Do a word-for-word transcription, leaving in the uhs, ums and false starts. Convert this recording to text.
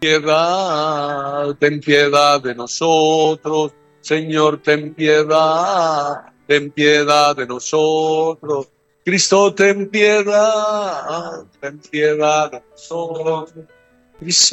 piedad, ten piedad de nosotros. Señor, ten piedad, ten piedad de nosotros. Cristo, ten piedad, ten piedad de nosotros. Cristo,